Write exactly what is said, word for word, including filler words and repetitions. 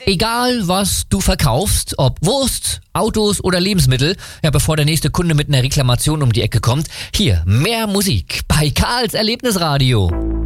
Egal, was du verkaufst, ob Wurst, Autos oder Lebensmittel, ja, bevor der nächste Kunde mit einer Reklamation um die Ecke kommt, hier mehr Musik bei Karls Erlebnisradio.